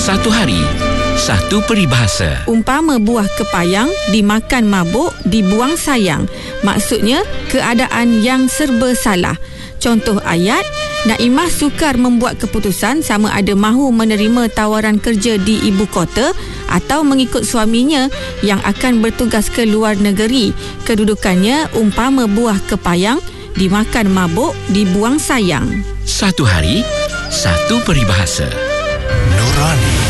Satu hari, satu peribahasa. Umpama buah kepayang dimakan mabuk, dibuang sayang. Maksudnya keadaan yang serba salah. Contoh ayat, Naimah sukar membuat keputusan sama ada mahu menerima tawaran kerja di ibu kota atau mengikut suaminya yang akan bertugas ke luar negeri. Kedudukannya umpama buah kepayang dimakan mabuk, dibuang sayang. Satu hari, satu peribahasa. Nurani.